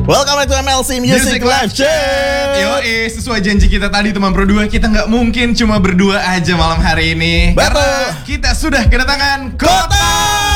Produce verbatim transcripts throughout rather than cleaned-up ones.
Welcome back to M L C Music, Music Live Chat. Yoi, sesuai janji kita tadi teman Pro dua, kita nggak mungkin cuma berdua aja malam hari ini. Betul. Karena kita sudah kedatangan Kota.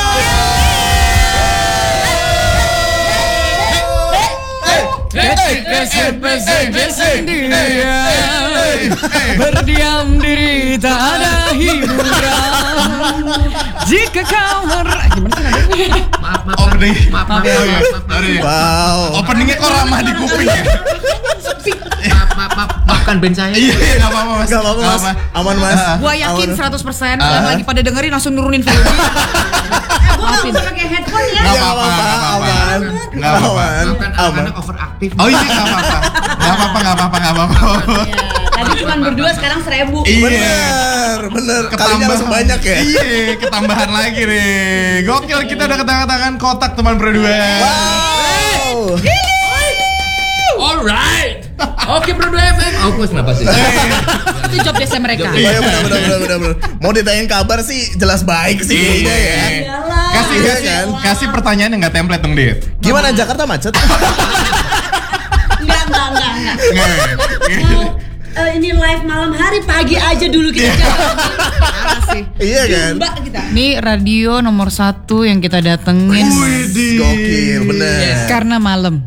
Berdiam diri tak ada hiburan. Jika kau mer... Gimana sih? Maaf, maaf, Opening. maaf, maaf, Oh, iya. maaf, maaf, Sorry. Wow. Openingnya kok ramah di kuping ya? maaf, maaf, maaf, maafkan band saya. Iya, iya, nggak apa-apa mas. Gak apa-apa mas. Aman mas. Ah. Gua yakin Aman. seratus persen Ah. yang lagi pada dengerin langsung nurunin volume. Gue gak usah pakai headphone ya. Nggak Gak apa-apa, apa-apa. nggak apa-apa. Aman. Nggak apa-apa. Aman. Maafkan Aman. anak-anak overaktif. Oh iya, nggak apa-apa. Nggak apa-apa, nggak apa-apa, nggak apa-apa. Ya, tadi cuma berdua, sekarang seribu. Iya. Bener, bener. Kalinya langsung banyak ya. Iya, ketambahan lagi nih. Gokil, kita udah ketangan-tangan kotak teman Pro dua. Wow. Alright. Oke, Pro dua F M. Aku kenapa sih? Itu job desa mereka. Oh iya bener, bener, bener, bener, bener. Mau ditanyain kabar sih jelas baik sih kayaknya ya. Iyalah. Kasih, Iya kasih, kan? kasih pertanyaan yang nggak template dong, Dit. Gimana Jakarta macet? Enggak, enggak, enggak, enggak. Nggak. Mau eh, ini live malam hari, pagi aja dulu kita jawab. Parah sih. Iya kan? Mbak kita. Ini radio nomor satu yang kita datengin Widih. Gokil, bener. karena malam.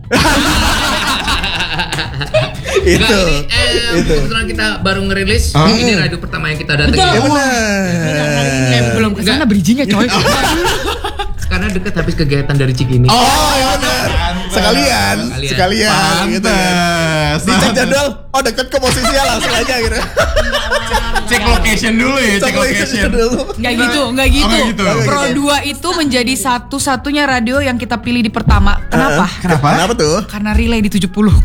Itu. Enggak, ini, eh, Itu. kebetulan kita baru ngerilis. Oh. Ini radio pertama yang kita datengin. Ya Betul. bener. Eh, belum kesana bridgingnya coy. Karena deket habis kegiatan dari Cikini. Oh ya bener. Sekalian, Sekalian. sekalian gitu kan. Pantes. Dicek jadwal, oh deket ke posisinya langsung aja gitu. Cek location dulu ya, cek Cek location location. dulu. Nggak gitu, nggak gitu. nggak gitu. Pro dua itu menjadi satu-satunya radio yang kita pilih di pertama. Kenapa? Kenapa? Kenapa tuh? Karena relay di tujuh puluh.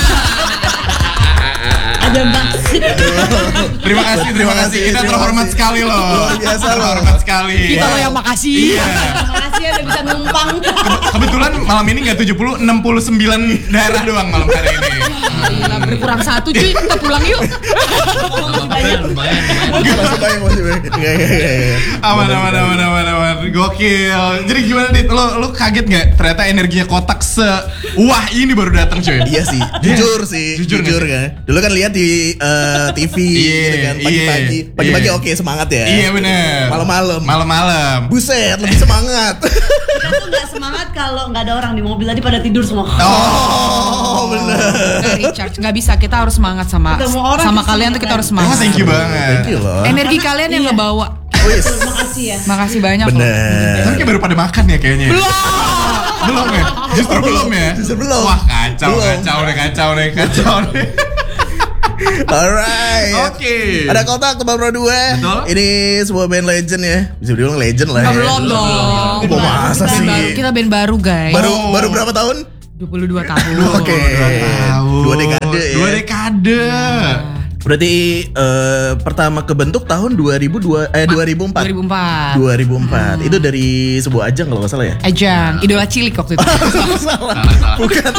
Ada maksud. Terima kasih, terima kasih. Kita terima terhormat kasih. sekali loh. Luar biasa loh. Terhormat sekali. Kita loh yang makasih. Iya. Makasih ada bisa numpang. Kebetulan malam ini nggak tujuh puluh, enam puluh sembilan daerah doang malam hari ini. Gila, berkurang satu cuy, kita pulang yuk. Lumayan, lumayan. Masih banyak, masih banyak. Iya, iya, iya, iya. Aman, aman, aman, aman, aman. Gokil. Jadi gimana Dit? Lo, lo kaget nggak? Ternyata energinya kotak se wah ini baru datang cuy. Iya sih, jujur sih, Jujur jujur, nggak kan. Dulu kan lihat di eh, T V Iya, gitu kan, pagi-pagi, iya, pagi-pagi iya. oke semangat ya. Iya bener. Malam-malam. Malam-malam. Buset, lebih semangat. Kita tuh gak semangat kalau gak ada orang di mobil, tadi pada tidur semua. Oh, bener. Nggak recharge, nggak bisa. Kita harus semangat sama Ketemu orang sama kita kalian tuh semangat kita harus lagi. Oh, semangat. thank you banget. Thank you loh. Energi kalian yang Iya. ngebawa. Wis. Makasih ya. Makasih banyak loh. Bener. Tapi kayak baru pada makan ya kayaknya. Belum. Belum ya? Justru belum ya? Justru belum. Wah kacau, Belum. kacau nih, kacau nih, kacau nih. Alright. Oke. Ada kotak Tebak Pro dua. Betul. Ini sebuah band legend ya. Bisa dibilang legend lah. Nggak, ya. belum dong. Oh, masa Band sih? baru- Kita band baru guys. Baru Oh. baru berapa tahun? dua puluh dua tahun. Oke. Tahun. Dua dekade ya. Dua dekade. Berarti eh, pertama kebentuk tahun dua ribu dua eh dua ribu empat. dua ribu empat. dua ribu empat. Itu dari sebuah ajang kalau nggak salah ya. Ajang, idola cilik waktu itu. Salah. Salah, salah. Bukan.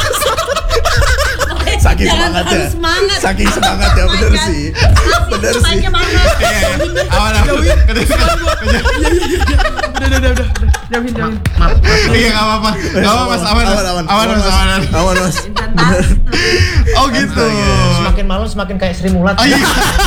Saking Jangan semangat ya. terlalu semangat. Saking semangat ya bener Jangan. sih. Bener sih. Mainnya mana? Iya, iya. Aman, aman. Maaf, maaf. Iya, nggak apa-apa. Nggak apa-apa, Mas. Aman, Mas. aman, Aman, Mas. Aman. Aman, Mas. Fantastis. Oh gitu. Semakin malam semakin kayak Sri Mulat. Oh iya.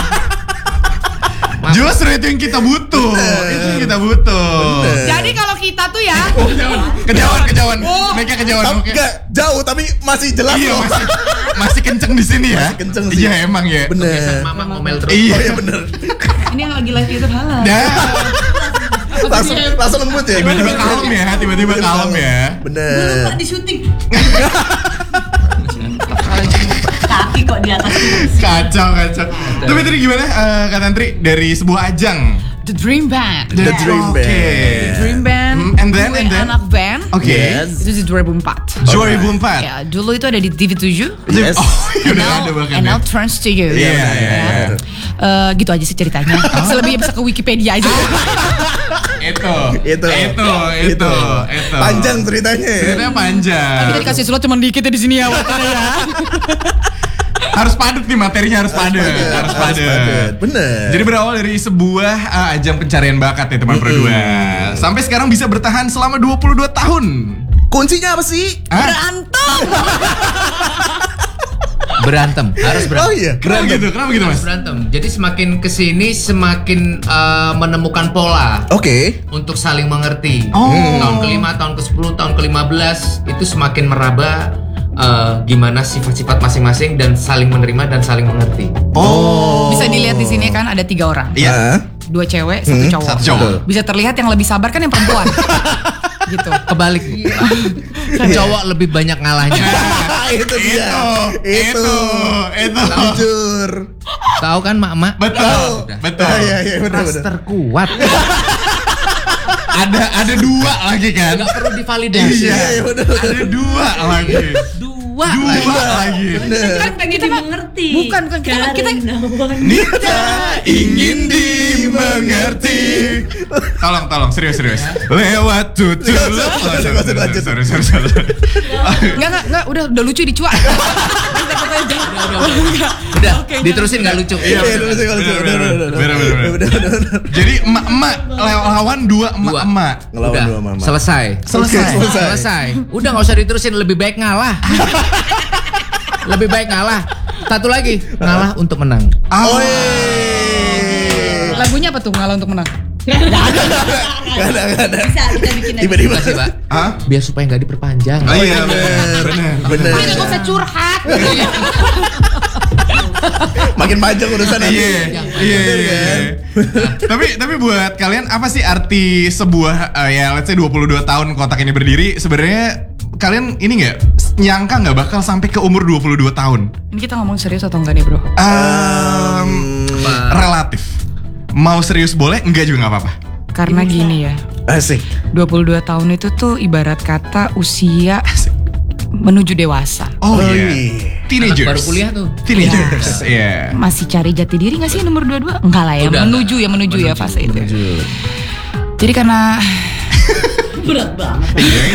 Justru itu yang kita butuh. Itu yang kita butuh. Bener. Jadi kalau kita tuh ya, Kejauhan, kejauhan, kejauhan. Mereka kejauhan. Tapi Oke. nggak jauh tapi masih jelas Iya, loh. masih masih kenceng di sini ya. Masih kenceng sih. Iya, emang ya. Bener. Mama ngomel terus. Iya. Oh iya bener. ini yang lagi live YouTube halal. Dah. Langsung langsung lembut ya. Tiba-tiba kalem ya, tiba-tiba kalem ya. Bener. Lupa di syuting. Kaki kok di atas. Kacau, kacau. Tapi tadi gimana eh, Kak Tantri dari sebuah ajang? The Dream Band. The Dream Oke. Band. Dream Band. Hmm, and then, gue and then? anak band. Oke. Yes. Itu di dua ribu empat. dua ribu empat. Ya, dulu itu ada di T V tujuh. Yes. Oh, iya udah Now- ada bahkan and ya. now turns to you. Iya, Ya. iya, iya. Eh, gitu aja sih ceritanya. Selebihnya bisa ke Wikipedia aja. Itu. Itu. Itu, itu, itu. Panjang ceritanya ya. Ceritanya panjang. Kita dikasih slot cuma dikit ya di sini ya. waktunya ya. Harus padat nih materinya, harus padat, harus padat. Bener. Jadi berawal dari sebuah uh, ajang pencarian bakat ya teman Pro dua. Sampai sekarang bisa bertahan selama dua puluh dua tahun. Kuncinya apa sih? Berantem. Berantem, harus berantem. Oh iya, Kenapa gitu? Kenapa gitu, Harus Mas? berantem. Jadi semakin kesini semakin uh, menemukan pola Oke. untuk saling mengerti. Oh. Tahun kelima, tahun ke sepuluh, tahun ke lima belas itu semakin meraba uh, gimana sifat-sifat masing-masing dan saling menerima dan saling mengerti. Oh. Bisa dilihat di sini kan ada tiga orang. Iya. Dua cewek, satu Hmm, cowok. satu cowok. Bisa terlihat yang lebih sabar kan yang perempuan. Gitu. Kebalik. Cowok lebih banyak ngalahnya. itu dia. Itu, Itu. itu, itu. Jujur. Tahu kan mak-mak? Betul, Udah. betul. Ah, iya, iya, benar, Ras benar. terkuat. Ada ada dua lagi kan? Nggak perlu divalidasi. Iya, iya, benar, ada dua lagi. Dua. Dua lagi. Kan pengen dimengerti. Bukan, bukan. Kita- kita- Karena wanita. Nita ingin dimengerti. Tolong, tolong, serius, serius. Lewat tutur. Lanjut, lanjut, lanjut. Sorry, sorry, sorry. Enggak, enggak, enggak, udah udah lucu dicuak. Udah, diterusin nggak lucu. Iya, Iya, bener, lucu, lucu. bener, bener, Bener, bener, bener, bener. bener, bener, bener. Jadi emak-emak lawan dua emak-emak. Ngelawan Udah, dua mama. selesai. Selesai. Selesai. Selesai. Selesai. Udah nggak usah diterusin, lebih baik ngalah. Lebih baik ngalah. Satu lagi, ngalah untuk menang. Ah, Lagunya apa tuh ngalah untuk menang? Gak ada, gak ada. Bisa kita bikin lagi. Tiba-tiba. Makasih, Pak. Hah? Biar supaya nggak diperpanjang. Oh iya, bener, bener. Bener. Udah gak usah curhat. Makin panjang urusan nanti. Iya, iya, iya. Tapi tapi buat kalian apa sih arti sebuah eh, ya let's say dua puluh dua tahun kotak ini berdiri? Sebenarnya kalian ini nggak nyangka nggak bakal sampai ke umur dua puluh dua tahun? Ini kita ngomong serius atau enggak nih, Bro? Um, relatif. Mau serius boleh, enggak juga nggak apa-apa. Karena gini ya. Asik. dua puluh dua tahun itu tuh ibarat kata usia menuju dewasa. Oh, Oh, iya. iya. Teenagers. Anak baru kuliah tuh. Teenagers. Iya. Masih cari jati diri gak sih nomor dua puluh dua? Enggak lah ya, Udah, menuju ya, menuju, ya fase itu. Jadi karena Berat banget.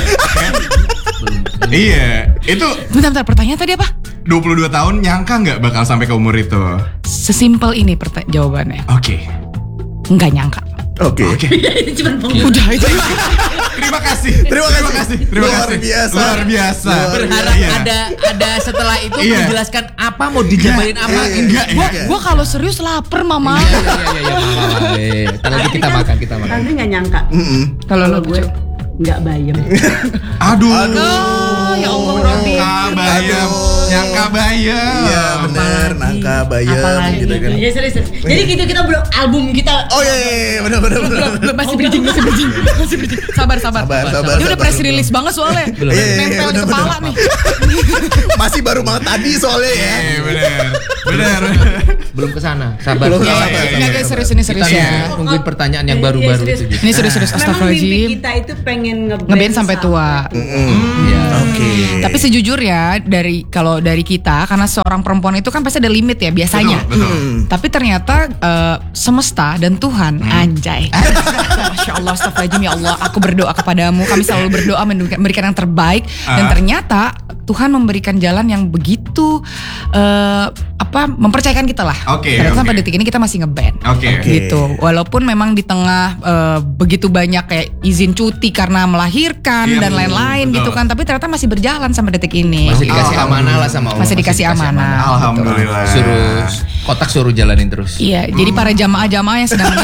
Iya. Itu bentar, bentar, pertanyaan tadi apa? dua puluh dua tahun nyangka nggak bakal sampai ke umur itu? Sesimpel ini perta- jawabannya. Oke. Enggak nyangka. Oke. Oke. Itu cuma pengumuman. Udah itu. Terima kasih. Terima kasih. Terima Luar kasih. biasa. Luar biasa. Luar Berharap Iya. ada ada setelah itu Iya. menjelaskan apa mau dijabarin apa. Iya, enggak, Gua, enggak. gua kalau serius lapar, Mama. Iya iya iya iya. iya. Ntar lagi kita makan kita makan. Tante nggak nyangka. Kalau lo gue nggak bayam. Aduh. Oh, ya Allah, Robi. Nyangka bayam. Aduh. Nyangka bayam. Iya benar, nangka bayam Apalagi gitu kan. Ya serius, serius. Jadi gitu kita belum album kita. Oh iya, iya, iya, benar benar benar. Belum, masih bridging, masih bridging, masih bridging. Sabar, sabar. Sabar, sabar, Dia udah sabar, press sabar. release banget soalnya. Iya, iya, iya, Nempel di benar, kepala benar. nih. Masih baru banget tadi soalnya ya. Eh, benar. Benar. Belum kesana. Sabar. Belum Iya, kesana, iya, sabar, iya. Enggak, guys, serius ini serius Kita ya. nungguin- nungguin pertanyaan yang Iya, baru-baru serius. itu. Ini serius-serius, Memang astagfirullahaladzim. mimpi kita itu pengen ngeband Ngeband sampai tua. Iya. Oke. Tapi sejujurnya dari kalau dari kita karena seorang perempuan itu kan pasti ada limit ya biasanya. Betul, betul. Hmm. Tapi ternyata eh, semesta dan Tuhan anjay. Masya Allah, astagfirullahaladzim, ya Allah, aku berdoa kepadamu. Kami selalu berdoa memberikan memberikan yang terbaik. Dan Ah. ternyata Tuhan memberikan jalan yang begitu eh, apa mempercayakan kita lah. Oke, Ternyata oke. sampai detik ini kita masih ngeband. Oke. Oke. Gitu. Walaupun memang di tengah eh, begitu banyak kayak izin cuti karena melahirkan Iya, dan lain-lain betul. gitu kan. Tapi ternyata masih berjalan sampai detik ini. Masih dikasih Alhamdulillah. amanah lah sama Allah. Masih dikasih amanah. Alhamdulillah. Suruh kotak suruh jalanin terus. Iya, jadi para jamaah-jamaah yang sedang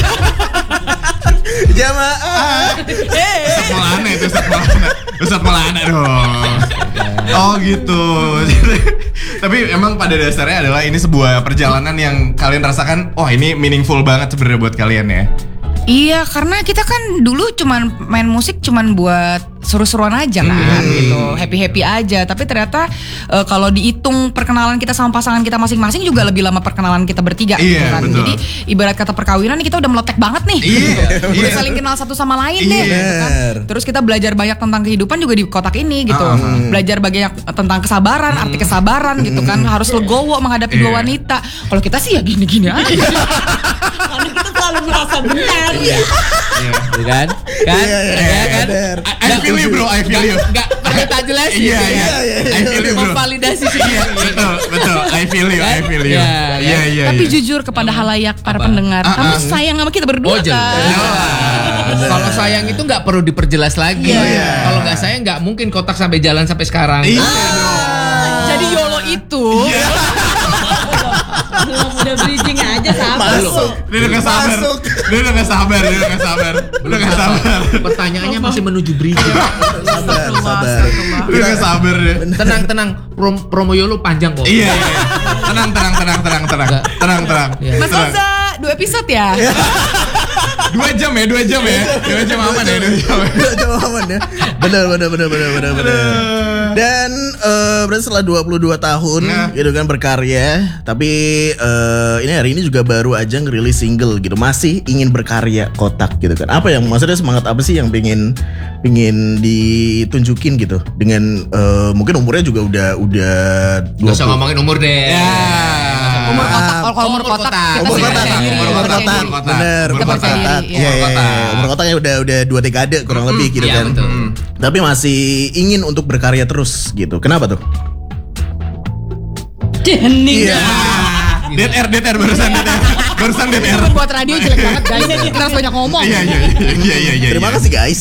Jamaah. Ustadz Maulana itu Ustadz Maulana. Ustadz Maulana dong. Oh gitu. Tapi emang pada dasarnya adalah ini sebuah perjalanan yang kalian rasakan, oh ini meaningful banget sebenarnya buat kalian ya. Iya, karena kita kan dulu cuman main musik cuman buat seru-seruan aja kan gitu, happy-happy aja. Tapi ternyata eh, kalau dihitung perkenalan kita sama pasangan kita masing-masing juga lebih lama perkenalan kita bertiga gitu Iya, kan. betul. Jadi ibarat kata perkawinan nih kita udah meletek banget nih. Iya, Udah iya. saling kenal satu sama lain Iya. deh gitu kan. Bener. Terus kita belajar banyak tentang kehidupan juga di kotak ini gitu. Ah, Belajar banyak tentang kesabaran, arti kesabaran gitu kan. Harus legowo menghadapi dua Iya. wanita. Kalau kita sih ya gini-gini aja. Karena kita selalu merasa benar. Iya. Iya kan? Kan? Iya, iya, Iya kan? bener. I I feel you bro, I feel you. Enggak pakai tak jelasin. Iya, iya. Iya, iya, iya. I feel you bro. Memvalidasi sih. Iya, betul, betul. I feel you, I feel you. Iya, Iya, iya, Tapi iya. jujur kepada halayak para Apa? pendengar, Ah, kamu ah. sayang sama kita berdua Oh, jelas. kan? Kalau sayang itu nggak perlu diperjelas lagi. Iya. Kalau nggak sayang nggak mungkin kotak sampai jalan sampai sekarang. Iya. Jadi YOLO itu Belum udah bridging aja sabar. Masuk. Dia udah gak sabar. Masuk. Dia udah gak sabar. Dia udah gak sabar. Udah gak sabar. Pertanyaannya masih menuju bridging. Sabar, sabar. Udah gak sabar dia. Tenang, tenang. Prom- promo YOLO panjang kok. Iya, iya. Tenang, tenang, tenang, tenang, tenang. Tenang, tenang. Iya. Mas Tenang. Oza dua episode ya. Dua jam ya, dua jam ya. Dua jam aman ya, dua jam. Udah jauh aman ya. Benar, benar, benar, benar, benar, benar. Dan eh, berarti setelah dua puluh dua tahun Nah. gitu kan berkarya, tapi eh, ini hari ini juga baru aja ngerilis single gitu. Masih ingin berkarya Kotak gitu kan. Apa yang maksudnya semangat apa sih yang pengen pengen ditunjukin gitu dengan eh, mungkin umurnya juga udah udah Gak usah ngomongin umur deh. Ya. Umur kotak, kalau kalau umur Umur kotak kotak. kita Umur sih kotak, percaya diri, umur percaya kotak, diri. kotak. bener, Umur umur kotak. kotak, Iya. iya, iya, Umur kotak. iya. Umur kotaknya udah udah dua dekade kurang lebih gitu Iya, kan. betul. Tapi masih ingin untuk berkarya terus gitu. Kenapa tuh? Hening. Iya. Dead air, dead air barusan dead air. Barusan dead air. Buat radio jelek banget guys. Kita harus banyak ngomong. Iya, iya, iya, iya, iya, iya. Terima kasih guys.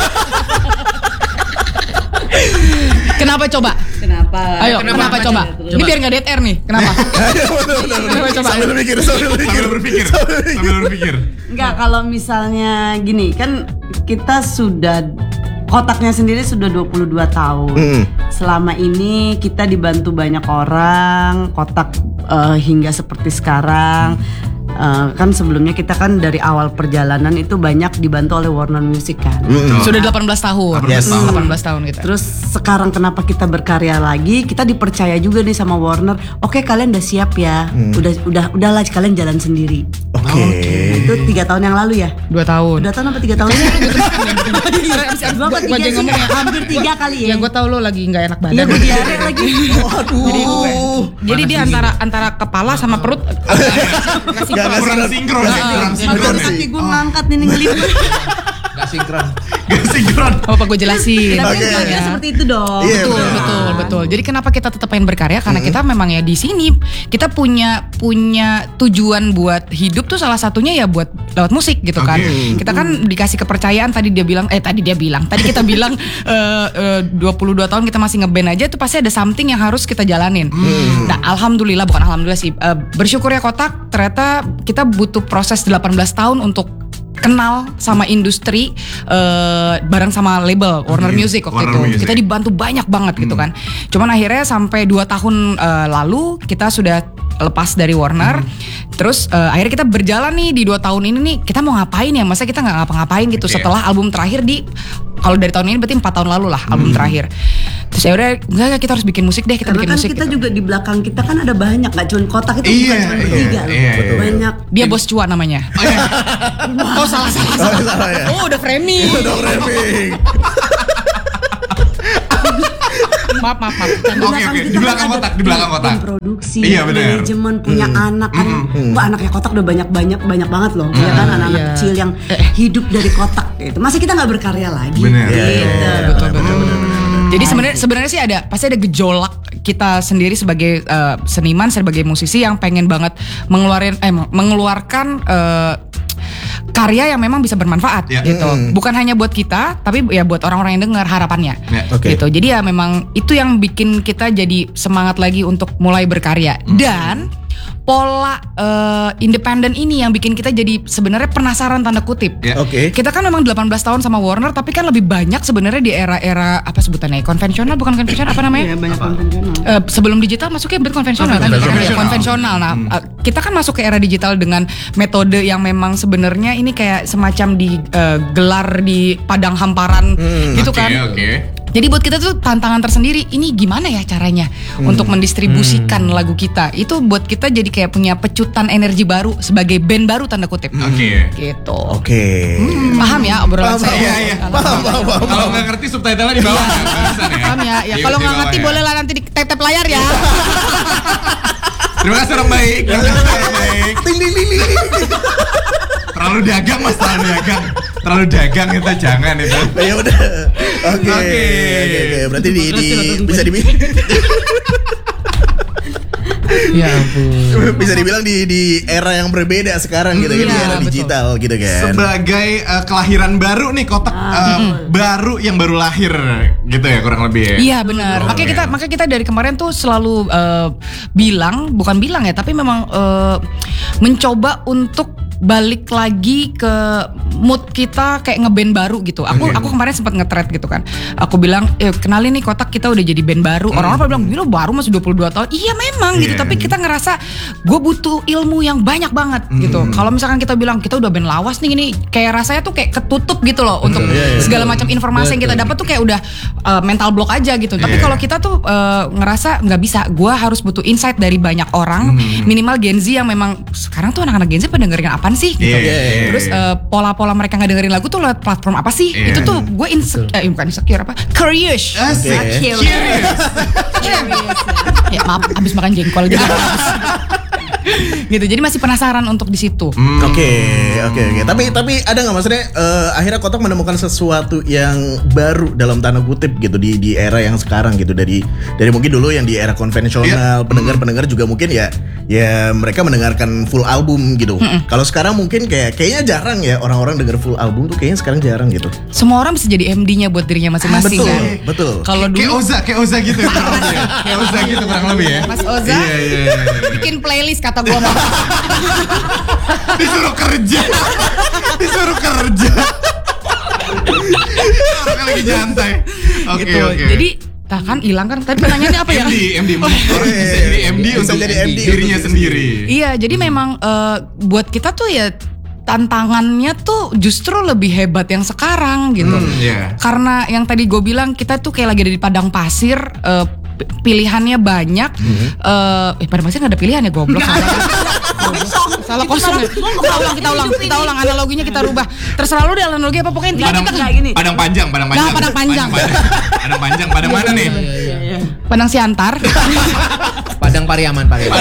Kenapa coba? Kenapa? Ayo, Kenapa? kenapa, coba? Terus. Ini biar nggak dead air nih. Kenapa? Kenapa coba? Sambil mikir, sambil mikir. Sambil berpikir, sambil berpikir. Enggak, kalau misalnya gini, kan kita sudah Kotaknya sendiri sudah dua puluh dua tahun. Mm. Selama ini kita dibantu banyak orang, Kotak eh, hingga seperti sekarang. Eh, kan sebelumnya kita kan dari awal perjalanan itu banyak dibantu oleh Warner Music kan. Mm. Sudah delapan belas tahun. Yes. delapan belas tahun kita. Terus sekarang kenapa kita berkarya lagi? Kita dipercaya juga nih sama Warner. Oke, kalian udah siap ya. Udah udah udahlah kalian jalan sendiri. Oke. Nah, itu tiga tahun yang lalu ya. dua tahun. Udah tahun apa tiga tahun? Gua Gue apa tiga sih? ngomong ya. Hampir tiga kali ya. Ya gue tau lo lagi nggak enak Iya, badan. gue diare lagi. Waduh. Jadi dia antara antara kepala sama perut kasih Gak ngasih Kurang sinkron ya, kurang sinkron Makanya ya. kaki gue ngangkat nih ngelipet. Gak sinkron. Gak sinkron. apa gue jelasin. Tapi Oke. kan Ya. seperti itu dong. Iya, Betul, benar. betul, betul. Jadi kenapa kita tetap pengen berkarya? Karena kita memang ya di sini kita punya punya tujuan buat hidup tuh salah satunya ya buat lewat musik gitu kan. Oke. Kita kan dikasih kepercayaan tadi dia bilang, eh tadi dia bilang, tadi kita bilang eh, eh, dua puluh dua tahun kita masih ngeband aja tuh pasti ada something yang harus kita jalanin. Nah, alhamdulillah bukan alhamdulillah sih, eh, bersyukur ya Kotak ternyata kita butuh proses delapan belas tahun untuk kenal sama industri eh, bareng sama label Warner Oke, Music waktu Warner itu. Music. Kita dibantu banyak banget gitu kan. Cuman akhirnya sampai dua tahun eh, lalu kita sudah lepas dari Warner. Terus eh, akhirnya kita berjalan nih di dua tahun ini nih kita mau ngapain ya? Masa kita nggak ngapa-ngapain gitu Oke. setelah album terakhir di kalau dari tahun ini berarti empat tahun lalu lah album terakhir. Terus ya udah enggak enggak, kita harus bikin musik deh, kita Karena bikin kan musik kita gitu. juga di belakang kita kan ada banyak, gak cuma Kotak itu Iya, bukan cuma iya, bertiga loh. iya, iya. Banyak. Dia bos cuan namanya. Oh, salah salah salah. Salah ya. Oh udah framing. Udah framing. maaf maaf maaf. Oke, oke. Di belakang kan Kotak, ada di belakang Kotak. tim produksi, Iya, benar. manajemen, punya anak kan. Wah, anaknya Kotak udah banyak banyak banyak banget loh. Ya kan anak-anak Iya. kecil yang hidup dari Kotak gitu. Masa kita nggak berkarya lagi? Benar. Gitu. Iya, iya, iya. Betul betul betul. Jadi sebenarnya sebenarnya sih ada pasti ada gejolak kita sendiri sebagai eh, seniman sebagai musisi yang pengen banget mengeluarin eh mengeluarkan eh, karya yang memang bisa bermanfaat Ya. gitu. Mm. Bukan hanya buat kita tapi ya buat orang-orang yang dengar harapannya. Ya. Oke. Gitu. Jadi ya memang itu yang bikin kita jadi semangat lagi untuk mulai berkarya. Dan pola eh, independen ini yang bikin kita jadi sebenarnya penasaran tanda kutip. Ya. Oke. Kita kan memang delapan belas tahun sama Warner tapi kan lebih banyak sebenarnya di era-era apa sebutannya konvensional bukan konvensional apa namanya? Iya, banyak konvensional. Eh, sebelum digital masuknya berarti konvensional kan? konvensional. Ya, konvensional. Nah, eh, kita kan masuk ke era digital dengan metode yang memang sebenarnya ini kayak semacam digelar di padang hamparan gitu Oke, kan. oke. Jadi buat kita tuh tantangan tersendiri. Ini gimana ya caranya untuk mendistribusikan lagu kita? Itu buat kita jadi kayak punya pecutan energi baru sebagai band baru tanda kutip. Oke. Gitu. Oke. Paham ya obrolan Paham, saya? Iya, iya. Paham, paham, paham. Kalau nggak ngerti subtitle-nya di bawah. ya, barusan ya. Paham ya? Ya Di- kalau di nggak bawah ngerti ya. boleh lah nanti di tap-tap layar ya. Terima kasih orang baik. Terima kasih orang baik. Ting ting ting ting. Terlalu dagang mas, terlalu dagang. Terlalu dagang itu jangan itu. Ya udah. Oke. Oke. Oke, oke. Berarti di, di bisa di Ya ampun. Bisa dibilang di di era yang berbeda sekarang gitu kan, di Iya, era betul. digital gitu kan. Sebagai uh, kelahiran baru nih kotak uh, baru yang baru lahir gitu ya kurang lebih ya. Iya benar. Makanya Oke. kita makanya kita dari kemarin tuh selalu eh, bilang, bukan bilang ya, tapi memang eh, mencoba untuk balik lagi ke mood kita kayak ngeband baru gitu. Aku Oke. aku kemarin sempat nge-thread gitu kan. Aku bilang, eh, kenalin nih kotak kita udah jadi band baru. Orang-orang pada bilang, "Gila baru masih dua puluh dua tahun." Iya memang gitu, Iya. tapi kita ngerasa gue butuh ilmu yang banyak banget gitu. Kalau misalkan kita bilang kita udah band lawas nih, ini kayak rasanya tuh kayak ketutup gitu loh untuk Iya, iya. segala macam informasi yang kita Betul. dapat tuh kayak udah uh, mental block aja gitu. Tapi Iya. kalau kita tuh uh, ngerasa nggak bisa, gue harus butuh insight dari banyak orang, minimal Gen Z yang memang sekarang tuh anak-anak Gen Z pada dengerin apaan sih gitu. Iya, iya, Terus iya. uh, pola-pola mereka nggak dengerin lagu tuh lewat platform apa sih? Iya. Itu tuh gue insecure, eh, bukan insecure apa? Curious. Asik. Oke. Curious. Ya maaf, abis makan jengkol jadi habis. Gitu. Jadi masih penasaran untuk di situ. Oke, oke, oke. Tapi tapi ada nggak maksudnya eh, akhirnya kotak menemukan sesuatu yang baru dalam tanda kutip gitu di di era yang sekarang gitu, dari dari mungkin dulu yang di era konvensional, pendengar-pendengar juga mungkin ya ya mereka mendengarkan full album gitu. Kalau sekarang mungkin kayak kayaknya jarang ya orang-orang denger full album tuh, kayaknya sekarang jarang gitu. Semua orang bisa jadi M D-nya buat dirinya masing-masing Betul, kan. betul. Kalau Kayak dulu Oza, kayak Oza gitu ya kurang lebih ya. Kayak Oza gitu kurang lebih ya. Mas Oza Iya, iya, iya. bikin playlist kata gue mah. Disuruh kerja. Disuruh kerja. Orang lagi nyantai. Oke, gitu. oke. Jadi tak kan hilang kan. Tadi pertanyaannya apa ya? M D, M D. Orang bisa jadi M D Bisa untuk jadi M D dirinya untuk sendiri. Iya, jadi memang eh, buat kita tuh ya tantangannya tuh justru lebih hebat yang sekarang gitu. Hmm, iya. Karena yang tadi gue bilang kita tuh kayak lagi ada di padang pasir, eh, p- pilihannya banyak. Eh, eh padang pasir nggak ada pilihan ya, goblok. Salah kosong ya. Kita ulang, kita ulang, kita ulang analoginya kita rubah. Terserah lu deh analogi apa, pokoknya intinya Padang, kita kayak gini. Padang panjang, padang Nah, panjang. padang panjang. Padang, padang panjang, padang mana nih? Padang Siantar. Padang Pariaman, Pariaman.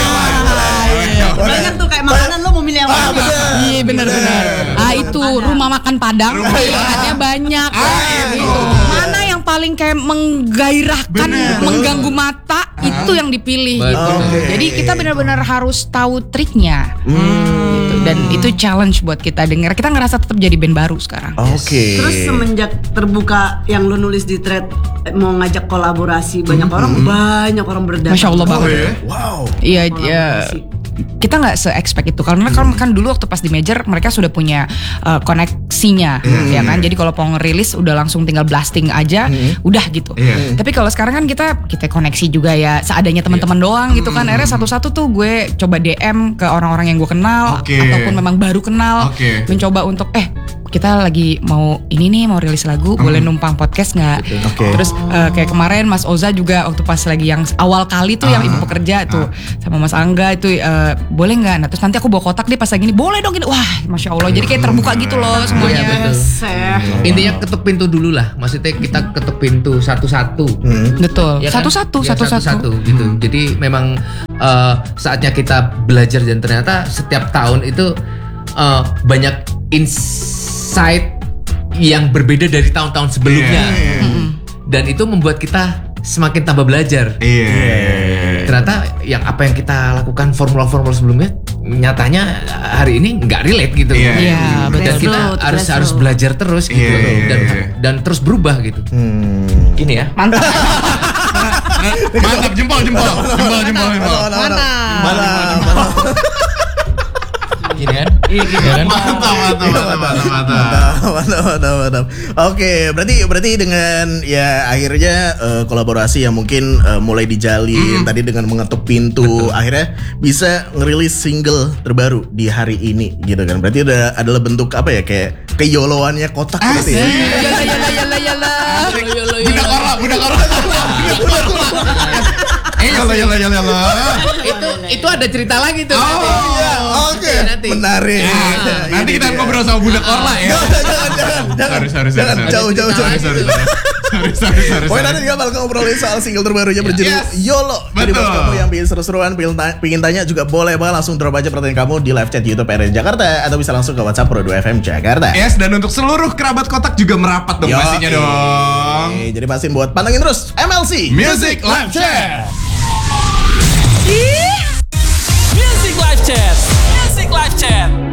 Banyak tuh kayak makanan lo mau milih yang mana? Iya benar-benar. Ah itu rumah makan Padang, pilihannya banyak. Gitu. Mana yang paling kayak menggairahkan, Bener. mengganggu mata, itu yang dipilih. Betul. Gitu. Oke. Jadi kita benar-benar harus tahu triknya. Gitu. Dan itu challenge buat kita denger. Kita ngerasa tetap jadi band baru sekarang. Oke. Terus semenjak terbuka yang lu nulis di thread eh, mau ngajak kolaborasi banyak orang, banyak orang berdatang. Masya Allah banget. ya? Wow. Iya, iya. Kita nggak se-expect itu karena kan kan dulu waktu pas di major mereka sudah punya uh, koneksinya, ya kan. Jadi kalau mau ngerilis udah langsung tinggal blasting aja, udah gitu. Iya. Tapi kalau sekarang kan kita kita koneksi juga ya seadanya teman-teman doang gitu kan. Akhirnya satu-satu tuh gue coba D M ke orang-orang yang gue kenal Oke. ataupun memang baru kenal, Oke. mencoba untuk eh kita lagi mau ini nih mau rilis lagu, boleh numpang podcast nggak? Oke. Terus uh, kayak kemarin Mas Oza juga waktu pas lagi yang awal kali tuh yang Ah. ibu pekerja tuh sama Mas Angga itu uh, boleh nggak? Nah terus nanti aku bawa kotak deh pas lagi ini, boleh dong gitu. Wah Masya Allah, jadi kayak terbuka gitu loh semuanya. Iya, betul. Seh. Intinya ketuk pintu dulu lah. Maksudnya kita ketuk pintu satu-satu. Betul. Ya kan? Satu-satu, Ya, satu-satu. satu-satu gitu. Jadi memang eh, saatnya kita belajar dan ternyata setiap tahun itu eh, banyak insight yang berbeda dari tahun-tahun sebelumnya. Iya, iya. Dan itu membuat kita semakin tambah belajar. Iya. Ternyata yang apa yang kita lakukan formula-formula sebelumnya nyatanya hari ini nggak relate gitu. Iya. Iya, Dan betul. kita Grassroots, harus harus grassroots. belajar terus gitu Iya, iya, dan iya. dan terus berubah gitu. Hmm. Gini ya. Mantap. Mantap, jempol, jempol, jempol, jempol, jempol. Mana? Mana? Gini kan? Iya gini kan? Mantap, mantap, mantap, mantap, mantap. Mantap, mantap, mantap. Oke, berarti berarti dengan ya akhirnya eh, kolaborasi yang mungkin eh, mulai dijalin tadi dengan mengetuk pintu, akhirnya bisa ngerilis single terbaru di hari ini gitu kan. Berarti udah adalah bentuk apa ya, kayak keyoloannya kotak berarti ya. Yala yala yala yala. Budak ora, budak ora. Eh, yala, yala, yala, yala. Itu itu ada cerita lagi tuh. Oh, nanti. iya, oke. Nanti. Menarik. Nah, nanti Ini kita dia. ngobrol sama budak Orla ya. Jangan, jangan, jangan, jangan, Sorry, sorry, sorry, jangan, sorry. jauh, jauh, jauh. Sorry, sorry, sorry. Sorry, sorry, sorry. Pokoknya sorry. nanti kita bakal ngobrolin soal single terbarunya berjudul Yes. YOLO. Jadi buat Betul. kamu yang pengen seru-seruan, pengen, ta- pengen tanya juga boleh banget langsung drop aja pertanyaan kamu di live chat YouTube R R Jakarta atau bisa langsung ke WhatsApp Pro dua F M Jakarta. Yes, dan untuk seluruh kerabat kotak juga merapat dong Yo, pastinya oke. dong. Jadi pastiin buat pantengin terus M L C Music Live Chat. Ih, Chat. Music Live Chat.